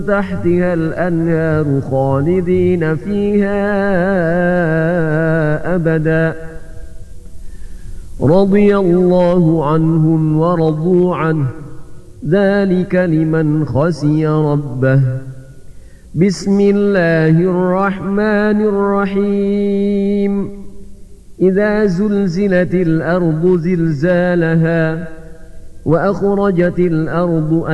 تحتها الأنهار خالدين فيها أبدا رضي الله عنهم ورضوا عنه ذلك لمن خشي ربه. بسم الله الرحمن الرحيم. إذا زلزلت الأرض زلزالها وأخرجت الأرض